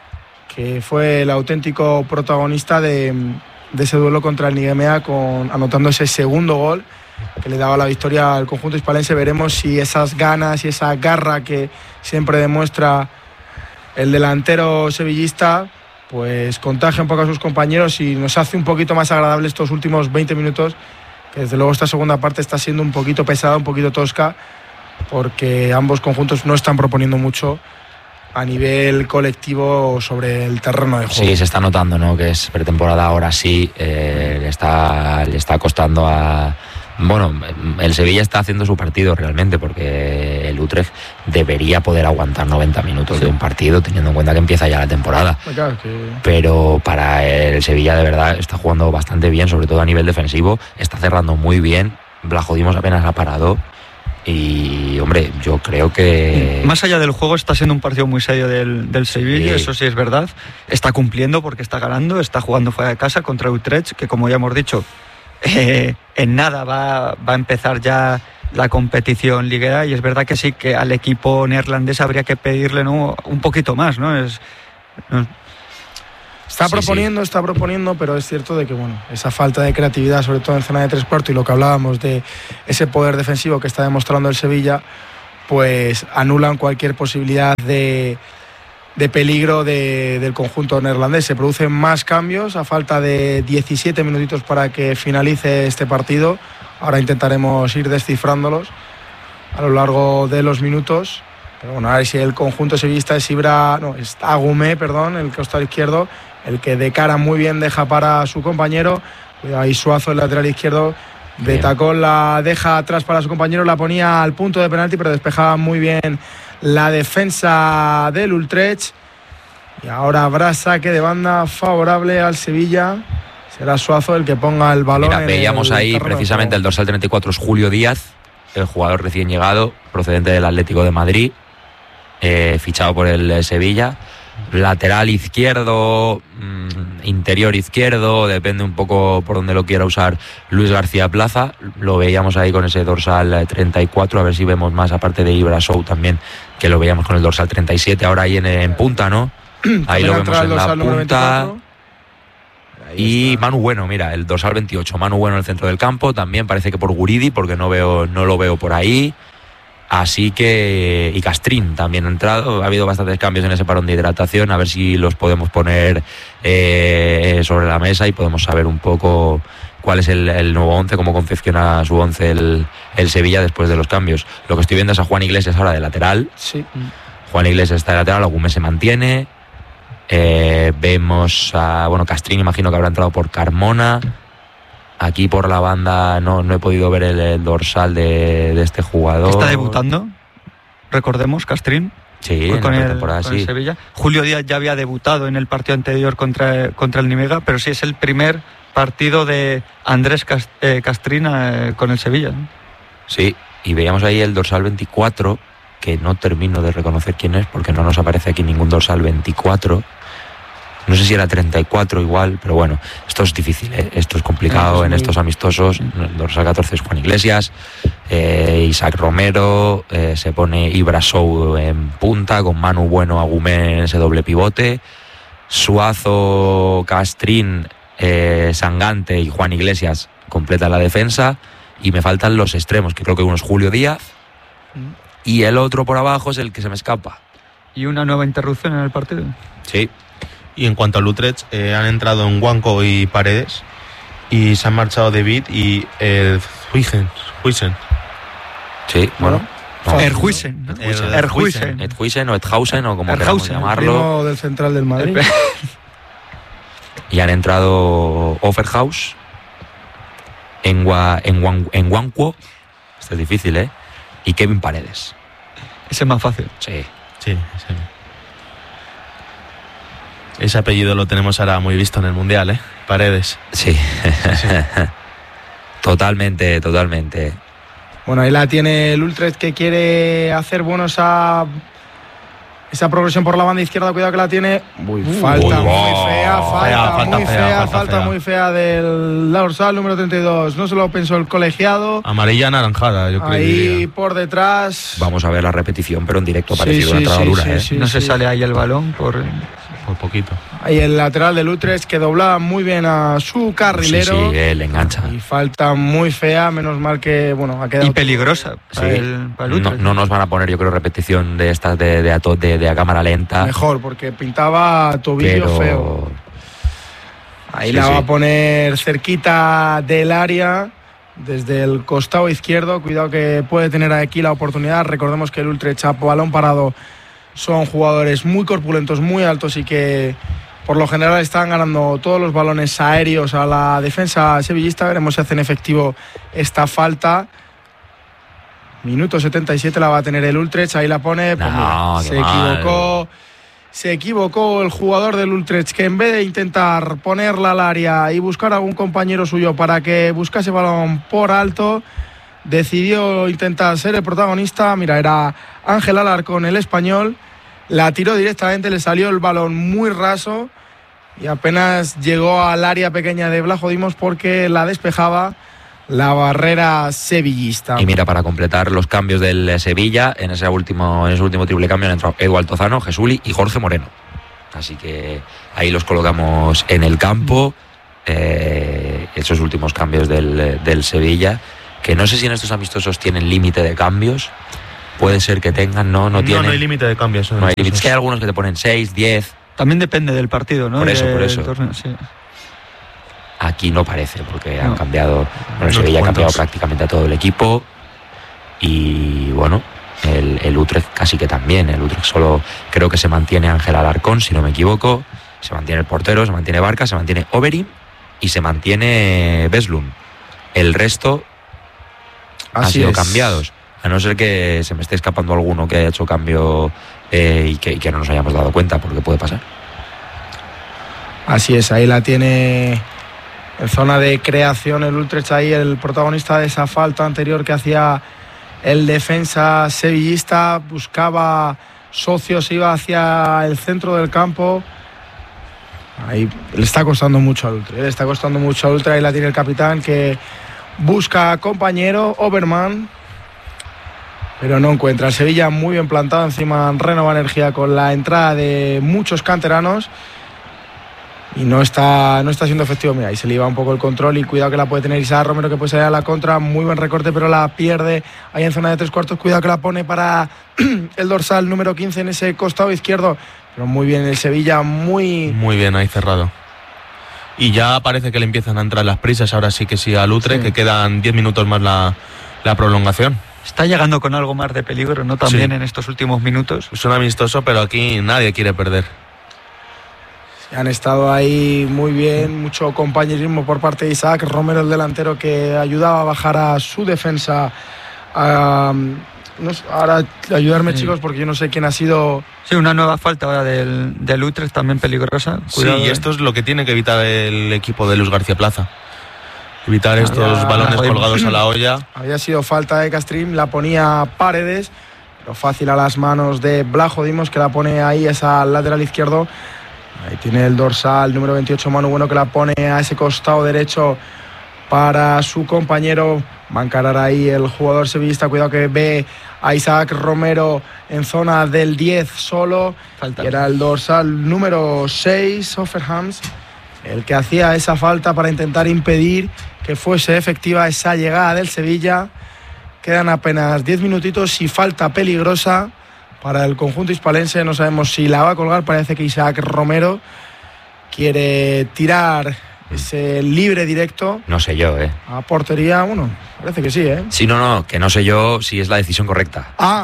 que fue el auténtico protagonista de, de ese duelo contra el Nigemea, con, anotando ese segundo gol que le daba la victoria al conjunto hispalense. Veremos si esas ganas y esa garra que siempre demuestra el delantero sevillista pues contagia un poco a sus compañeros y nos hace un poquito más agradable estos últimos veinte minutos, que desde luego esta segunda parte está siendo un poquito pesada, un poquito tosca, porque ambos conjuntos no están proponiendo mucho a nivel colectivo sobre el terreno de juego. Sí, se está notando, ¿no? Que es pretemporada, ahora sí, eh, le, está, le está costando a... Bueno, el Sevilla está haciendo su partido realmente, porque el Utrecht debería poder aguantar noventa minutos Sí. de un partido, teniendo en cuenta que empieza ya la temporada. Claro, que... Pero para el Sevilla de verdad está jugando bastante bien, sobre todo a nivel defensivo, está cerrando muy bien. Blajodimos apenas ha parado y, hombre, yo creo que... Más allá del juego, está siendo un partido muy serio del, del Sevilla, Sí. eso sí es verdad. Está cumpliendo porque está ganando, está jugando fuera de casa contra Utrecht, que como ya hemos dicho, eh, en nada va, va a empezar ya la competición liguera, y es verdad que sí, que al equipo neerlandés habría que pedirle, ¿no?, un poquito más, ¿no? Es, no, Está Sí, proponiendo, está proponiendo, pero es cierto de que bueno, esa falta de creatividad, sobre todo en zona de tres cuartos, y lo que hablábamos de ese poder defensivo que está demostrando el Sevilla, pues anulan cualquier posibilidad de, de peligro de, del conjunto neerlandés. Se producen más cambios a falta de diecisiete minutitos para que finalice este partido. Ahora intentaremos ir descifrándolos a lo largo de los minutos. Pero bueno, a ver si el conjunto sevillista es Ibra, no, es Agumé, perdón, el costado izquierdo, el que de cara muy bien deja para su compañero. Cuidado ahí Suazo, el lateral izquierdo, de Bien. tacón la deja atrás para su compañero, la ponía al punto de penalti, pero despejaba muy bien la defensa del Utrecht. Y ahora habrá saque de banda favorable al Sevilla. Será Suazo el que ponga el balón. Mira, en veíamos el ahí terreno precisamente de el juego. dorsal treinta y cuatro es Julio Díaz, el jugador recién llegado, procedente del Atlético de Madrid, eh, fichado por el eh, Sevilla. Lateral izquierdo, mmm, interior izquierdo, depende un poco por donde lo quiera usar Luis García Plaza. Lo veíamos ahí con ese dorsal treinta y cuatro, a ver si vemos más, aparte de Ibra Show también, que lo veíamos con el dorsal treinta y siete, ahora ahí en, en punta, ¿no? Ahí lo vemos en la punta. Y Manu Bueno, mira, el dorsal veintiocho, Manu Bueno en el centro del campo, también parece que por Guridi, porque no veo, no lo veo por ahí. Así que, y Castrín también ha entrado, ha habido bastantes cambios en ese parón de hidratación, a ver si los podemos poner eh, sobre la mesa y podemos saber un poco cuál es el, el nuevo once, cómo confecciona su once el, el Sevilla después de los cambios. Lo que estoy viendo es a Juan Iglesias ahora de lateral. Sí. Juan Iglesias está de lateral, Agumé se mantiene. Eh, vemos a, bueno, Castrín imagino que habrá entrado por Carmona. Aquí por la banda no, no he podido ver el, el dorsal de, de este jugador. Está debutando, recordemos, Castrín. Sí, con, en la el, temporada, con sí. el Sevilla. Julio Díaz ya había debutado en el partido anterior contra, contra el Nimega, pero sí es el primer partido de Andrés Cast, eh, Castrín eh, con el Sevilla, ¿no? Sí, y veíamos ahí el dorsal veinticuatro, que no termino de reconocer quién es, porque no nos aparece aquí ningún dorsal veinticuatro. No sé si era treinta y cuatro igual, pero bueno, esto es difícil, ¿eh? Esto es complicado es en muy... estos amistosos. El dorsal catorce es Juan Iglesias, eh, Isaac Romero, eh, se pone Ibra Show en punta, con Manu Bueno, Agumé en ese doble pivote, Suazo, Castrín, eh, Sangante y Juan Iglesias completan la defensa, y me faltan los extremos, que creo que uno es Julio Díaz, y el otro por abajo es el que se me escapa. Y una nueva interrupción en el partido. Sí. Y en cuanto al Utrecht, eh, han entrado en Wanko y Paredes, y se han marchado David y el Huijsen. Huijsen. Sí, bueno. Fácil, ¿no? Erhuisen. El- Erhuisen. Edhuisen o Edhausen o como queramos Edhausen, llamarlo. Primo del central del Madrid. Y han entrado Offerhaus, en, Gua, en, Guan, en Guancuo, esto es difícil, ¿eh? Y Kevin Paredes. Ese es más fácil. Sí. Sí, sí. Ese apellido lo tenemos ahora muy visto en el Mundial, ¿eh? Paredes. Sí. Totalmente, totalmente. Bueno, ahí la tiene el Utrecht, que quiere hacer bueno esa, esa progresión por la banda izquierda. Cuidado que la tiene. Uy, falta uy, muy oh, fea, falta, fea, falta muy fea, fea, falta falta fea. muy fea del dorsal número treinta y dos. No se lo pensó el colegiado. Amarilla anaranjada, yo creo. Ahí diría. por detrás. Vamos a ver la repetición, pero en directo ha Sí, parecido sí, una entrada sí, dura, sí, ¿eh? sí. no se sale ahí el balón por... Por poquito. Ahí el lateral del Utrecht, que doblaba muy bien a su carrilero. Sí, sí, eh, le engancha. Y falta muy fea, menos mal que, bueno, ha quedado. Y peligrosa para Sí. el, para el No, Utrecht. no nos van a poner, yo creo, repetición de estas de, de, a to- de, de a cámara lenta. Mejor, porque pintaba tobillo pero... feo. Ahí Sí, la sí. va a poner cerquita del área, desde el costado izquierdo. Cuidado que puede tener aquí la oportunidad. Recordemos que el Utrecht a balón parado son jugadores muy corpulentos, muy altos, y que por lo general están ganando todos los balones aéreos a la defensa sevillista. Veremos si hacen efectivo esta falta. Minuto setenta y siete la va a tener el Utrecht. Ahí la pone. Pues No, mira, qué se mal. equivocó. Se equivocó el jugador del Utrecht, que en vez de intentar ponerla al área y buscar a algún compañero suyo para que buscase balón por alto, decidió intentar ser el protagonista. Mira, era Ángel Alarcón, el español. La tiró directamente, le salió el balón muy raso y apenas llegó al área pequeña de Blajo Dimos, porque la despejaba la barrera sevillista. Y mira, para completar los cambios del Sevilla, en ese último, en ese último triple cambio han entrado Edu Altozano, Jesuli y Jorge Moreno. Así que ahí los colocamos en el campo. Eh, esos últimos cambios del, del Sevilla, que no sé si en estos amistosos tienen límite de cambios. Puede ser que tengan, no, no, No, tienen. no hay límite de cambios. No hay límite. Es que hay algunos que te ponen seis, diez. También depende del partido, ¿no? Por eso, De- por eso. del torneo, sí. Aquí no parece, porque han No. cambiado. Bueno, el Unos Sevilla ha cambiado cuantos. prácticamente a todo el equipo. Y bueno, el, el Utrecht casi que también. El Utrecht solo creo que se mantiene Ángel Alarcón, si no me equivoco. Se mantiene el portero, se mantiene Barca, se mantiene Overeem y se mantiene Beslum. El resto han Así sido es. cambiados. A no ser que se me esté escapando alguno que haya hecho cambio eh, y, que, y que no nos hayamos dado cuenta, porque puede pasar. Así es, ahí la tiene en zona de creación el Utrecht, ahí el protagonista de esa falta anterior que hacía el defensa sevillista, buscaba socios, iba hacia el centro del campo. Ahí le está costando mucho al Utrecht, le está costando mucho al Utrecht, ahí la tiene el capitán que busca compañero, Oberman, pero no encuentra. El Sevilla muy bien plantado, encima renova energía con la entrada de muchos canteranos y no está, no está siendo efectivo. Mira, ahí se le iba un poco el control y cuidado que la puede tener Isaac Romero, que puede salir a la contra, muy buen recorte pero la pierde ahí en zona de tres cuartos. Cuidado que la pone para el dorsal número quince en ese costado izquierdo, pero muy bien el Sevilla, muy... Muy bien ahí cerrado. Y ya parece que le empiezan a entrar las prisas, ahora sí que sí al Utrecht, sí. Que quedan diez minutos más la, la prolongación. Está llegando con algo más de peligro, ¿no? También sí. En estos últimos minutos. Es un amistoso, pero aquí nadie quiere perder. Han estado ahí muy bien, mucho compañerismo por parte de Isaac Romero, el delantero que ayudaba a bajar a su defensa. A, no sé, ahora ayudarme, sí. Chicos, porque yo no sé quién ha sido. Sí, una nueva falta ahora del, del Utrecht, también peligrosa. Cuidado, sí, y esto es lo que tiene que evitar el equipo de Luis García Plaza. Evitar ah, estos ya, balones joder, colgados a la olla. Había sido falta de Castrín, la ponía Paredes, pero fácil a las manos de Blajo Dimos, que la pone ahí esa lateral izquierdo. Ahí tiene el dorsal número veintiocho, Manu Bueno, que la pone a ese costado derecho para su compañero. Va a encarar ahí el jugador sevillista. Cuidado que ve a Isaac Romero en zona del diez solo. Falta. Era el dorsal número seis, Offerhams, el que hacía esa falta para intentar impedir que fuese efectiva esa llegada del Sevilla. Quedan apenas diez minutitos y falta peligrosa para el conjunto hispalense. No sabemos si la va a colgar. Parece que Isaac Romero quiere tirar ese libre directo. No sé yo, ¿eh? A portería, bueno, parece que sí, ¿eh? Sí, no, no, que no sé yo si es la decisión correcta. Ah.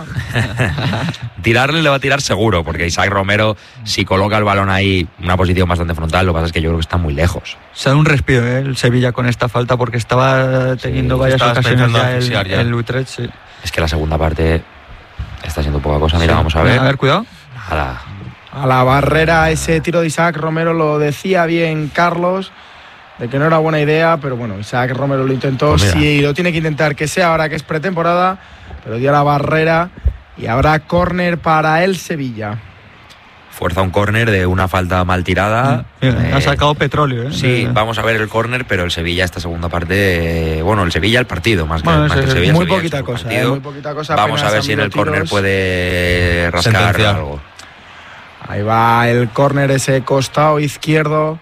Tirarle le va a tirar seguro, porque Isaac Romero, si coloca el balón ahí, una posición bastante frontal, lo que pasa es que yo creo que está muy lejos. Se da un respiro, ¿eh? El Sevilla con esta falta, porque estaba teniendo sí, varias ocasiones ya el, ya el Utrecht, sí. Es que la segunda parte está siendo poca cosa. Mira, sí. Vamos a ver. A ver, cuidado. Nada. A la barrera ese tiro de Isaac Romero, lo decía bien Carlos, de que no era buena idea, pero bueno, Isaac Romero lo intentó, pues sí, lo tiene que intentar, que sea ahora que es pretemporada, pero dio a la barrera y habrá córner para el Sevilla. Fuerza un córner de una falta mal tirada. Sí, eh, ha sacado petróleo, ¿eh? Sí, de... vamos a ver el córner, pero el Sevilla esta segunda parte, eh, bueno, el Sevilla el partido, más que, bueno, más es, que el Sevilla. Muy, Sevilla poquita cosa, eh, muy poquita cosa. Vamos a ver si en el córner puede rascar sentenciar algo. Ahí va el córner, ese costado izquierdo.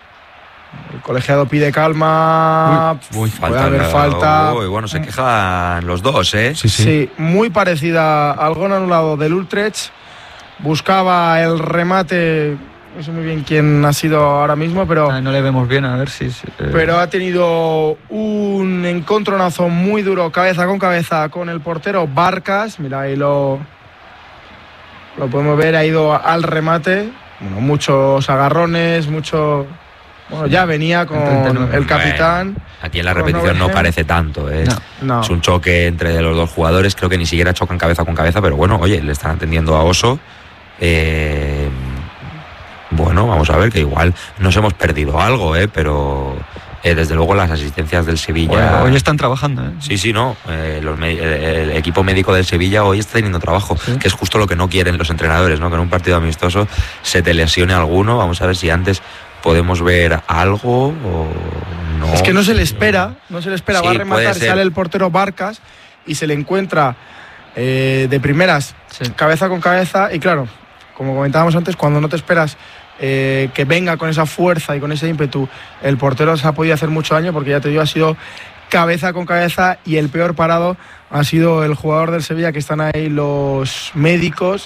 El colegiado pide calma. Uy, uy, puede falta, haber falta. Uy, bueno, se quejan los dos, ¿eh? Sí, sí. Sí, muy parecida al gol anulado del Utrecht. Buscaba el remate. No sé muy bien quién ha sido ahora mismo, pero. Ah, no le vemos bien, a ver si. si eh... Pero ha tenido un encontronazo muy duro, cabeza con cabeza, con el portero Barcas. Mira, ahí lo. Lo podemos ver, ha ido al remate. Bueno, muchos agarrones, mucho. Bueno, ya venía con el capitán. Bueno, aquí en la repetición no parece tanto, ¿eh? No, no. Es un choque entre los dos jugadores. Creo que ni siquiera chocan cabeza con cabeza, pero bueno, oye, le están atendiendo a Oso. Eh, bueno, vamos a ver, que igual nos hemos perdido algo, ¿eh? Pero eh, desde luego las asistencias del Sevilla. Bueno, hoy están trabajando, ¿eh? Sí, sí, no. Eh, los, el equipo médico del Sevilla hoy está teniendo trabajo, ¿sí? Que es justo lo que no quieren los entrenadores, ¿no? Que en un partido amistoso se te lesione alguno. Vamos a ver si antes podemos ver algo o no. Es que no se le espera, no se le espera. Sí, va a rematar, sale el portero Barcas y se le encuentra eh, de primeras, sí, cabeza con cabeza. Y claro, como comentábamos antes, cuando no te esperas eh, que venga con esa fuerza y con ese ímpetu, el portero se ha podido hacer mucho daño, porque ya te digo, ha sido cabeza con cabeza y el peor parado ha sido el jugador del Sevilla, que están ahí los médicos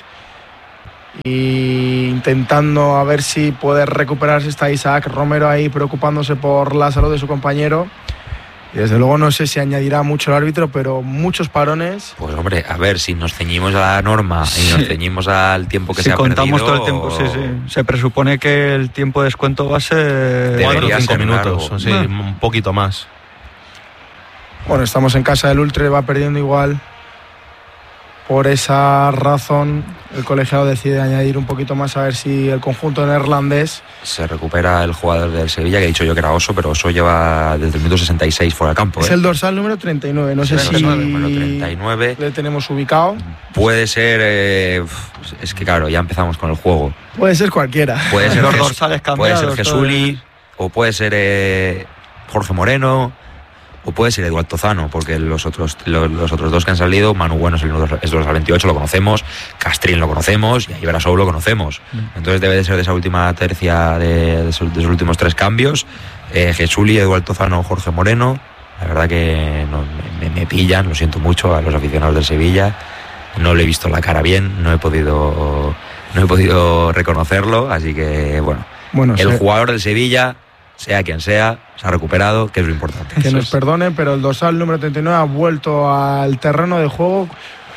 y intentando a ver si puede recuperarse. Está Isaac Romero ahí preocupándose por la salud de su compañero. Y desde luego no sé si añadirá mucho el árbitro, pero muchos parones. Pues hombre, a ver, si nos ceñimos a la norma y nos ceñimos al tiempo que si se ha perdido... Si contamos todo el tiempo, sí, sí. Se presupone que el tiempo de descuento va a ser... cuatro o cinco minutos, o sí, ah. un poquito más. Bueno, estamos en casa del Ultra, va perdiendo igual. Por esa razón, el colegiado decide añadir un poquito más a ver si el conjunto neerlandés... Se recupera el jugador del Sevilla, que he dicho yo que era Oso, pero Oso lleva desde el minuto sesenta y seis fuera de campo. Es ¿eh? el dorsal número treinta y nueve, no sé sí, si número treinta y nueve. Le tenemos ubicado. Puede ser, eh, es que claro, ya empezamos con el juego. Puede ser cualquiera. Puede ser, los Jes- dorsales puede cambiados, ser Jesuli, todo. o puede ser eh, Jorge Moreno, o puede ser Eduardo Tozano, porque los otros los, los otros dos que han salido, Manu Bueno es el es dorsal veintiocho, lo conocemos, Castrín lo conocemos y Ibra Soul lo conocemos. Entonces debe de ser de esa última tercia de, de, esos, de esos últimos tres cambios. Eh, Jesuli, Eduardo Tozano, Jorge Moreno. La verdad que no, me, me pillan, lo siento mucho a los aficionados del Sevilla. No le he visto la cara bien, no he podido no he podido reconocerlo, así que bueno, bueno el sí. jugador del Sevilla, sea quien sea, se ha recuperado, que es lo importante. Que Eso nos es. perdonen, pero el dorsal número treinta y nueve ha vuelto al terreno de juego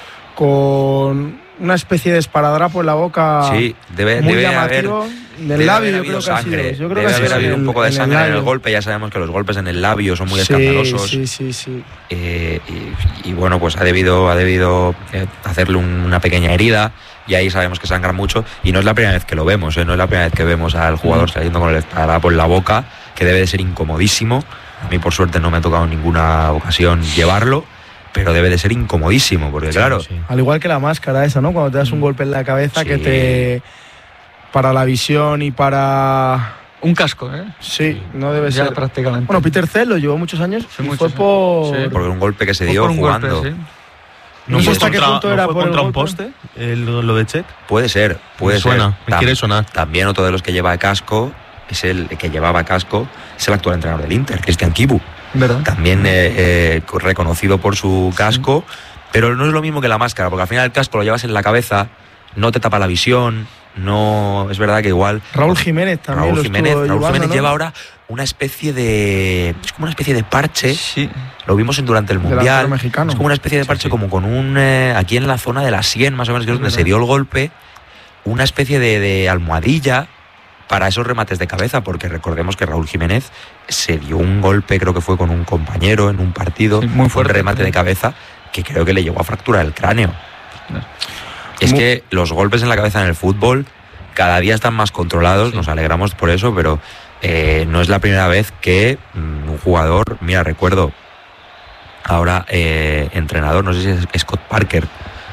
con una especie de esparadrapo en la boca. Sí, debe, muy debe llamativo. haber, del debe labio, haber yo habido creo que ha sido. sangre, Yo creo debe que ha haber sido habido en un poco de el sangre en el labio. golpe. Ya sabemos que los golpes en el labio son muy Sí, escandalosos. sí, sí, sí. Eh, y, y bueno, pues ha debido, ha debido eh, hacerle un, una pequeña herida. Y ahí sabemos que sangra mucho. Y no es la primera vez que lo vemos, ¿eh? No es la primera vez que vemos al jugador mm. saliendo con el esparadrapo en la boca, que debe de ser incomodísimo. A mí, por suerte, no me ha tocado en ninguna ocasión llevarlo, pero debe de ser incomodísimo, porque sí, claro... Sí. Al igual que la máscara esa, ¿no? Cuando te das un golpe en la cabeza, sí. que te... para la visión y para... Un casco, ¿eh? Sí, no debe ya ser... prácticamente. Bueno, Peter Cech lo llevó muchos años sí, y muchos fue por... Sí. Por un golpe que se dio por un jugando. Golpe, sí. No, no sé hasta contra, qué punto ¿no era fue por contra el un golpe? poste el, lo de Cech. Puede ser, puede me suena, ser. Me Tam- quiere sonar. También otro de los que lleva casco, es el que llevaba casco, es el actual entrenador del Inter, Cristian Kibu. ¿Verdad? También eh, eh, reconocido por su casco, sí. Pero no es lo mismo que la máscara, porque al final el casco lo llevas en la cabeza, no te tapa la visión, no... Es verdad que igual... Raúl Jiménez también Raúl lo Jiménez, Raúl llevando, Jiménez ¿no? lleva ahora una especie de... Es como una especie de parche. Sí. Lo vimos en durante el Mundial. Mexicano. Es como una especie de parche, sí, sí. como con un... Eh, aquí en la zona de la sien, más o menos, que es donde se dio el golpe, una especie de, de almohadilla para esos remates de cabeza, porque recordemos que Raúl Jiménez se dio un golpe, creo que fue con un compañero en un partido, sí, muy fuerte, un remate de cabeza, que creo que le llegó a fracturar el cráneo. No. Es muy... que los golpes en la cabeza en el fútbol cada día están más controlados, sí. Nos alegramos por eso, pero eh, no es la primera vez que mmm, un jugador, mira, recuerdo ahora eh, entrenador, no sé si es Scott Parker,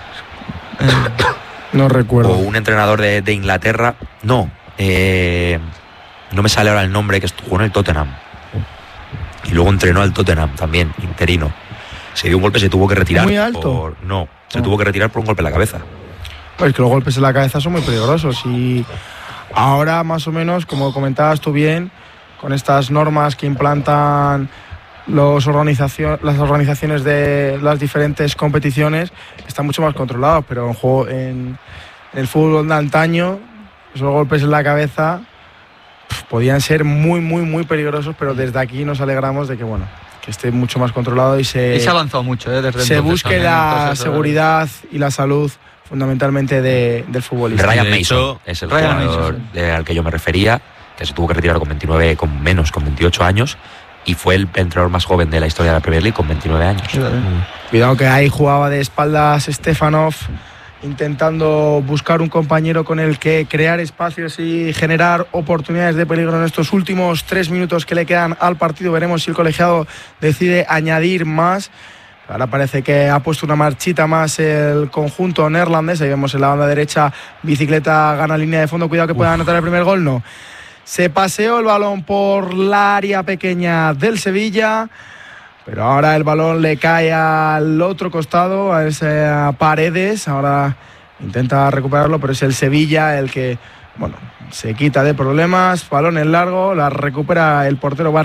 no recuerdo, o un entrenador de, de Inglaterra, no, eh, no me sale ahora el nombre, que jugó en el Tottenham y luego entrenó al Tottenham también, interino. Se dio un golpe, se tuvo que retirar. ¿Muy alto? Por, no, se oh. tuvo que retirar por un golpe en la cabeza. Pues que los golpes en la cabeza son muy peligrosos y ahora más o menos, como comentabas tú bien, con estas normas que implantan los organización, las organizaciones de las diferentes competiciones, están mucho más controlados, pero en, juego, en, en el fútbol de antaño, esos golpes en la cabeza pff, podían ser muy, muy, muy peligrosos, pero desde aquí nos alegramos de que, bueno, que esté mucho más controlado y se, y se ha avanzado mucho, ¿eh? Desde se busque también, la entonces, seguridad y la salud fundamentalmente de, del futbolista. Ryan de Mason hecho, es el Ryan jugador Mason, sí. al que yo me refería, que se tuvo que retirar con veintinueve, con menos, con veintiocho años, y fue el entrenador más joven de la historia de la Premier League con veintinueve años. Sí, mm. Cuidado que ahí jugaba de espaldas Stefanov, intentando buscar un compañero con el que crear espacios y generar oportunidades de peligro en estos últimos tres minutos que le quedan al partido. Veremos si el colegiado decide añadir más. Ahora parece que ha puesto una marchita más el conjunto neerlandés. Ahí vemos en la banda derecha, Bicicleta gana línea de fondo. Cuidado que pueda anotar el primer gol. No. Se paseó el balón por la área pequeña del Sevilla, pero ahora el balón le cae al otro costado, a esa Paredes. Ahora intenta recuperarlo, pero es el Sevilla el que, bueno, se quita de problemas. Balón en largo, la recupera el portero Vargas.